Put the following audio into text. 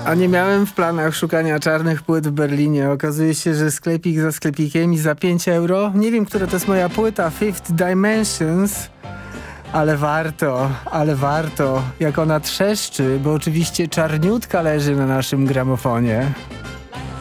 A nie miałem w planach szukania czarnych płyt w Berlinie. Okazuje się, że sklepik za sklepikiem i za 5 euro. Nie wiem, która to jest moja płyta. Fifth Dimensions. Ale warto. Jak ona trzeszczy, bo oczywiście czarniutka leży na naszym gramofonie.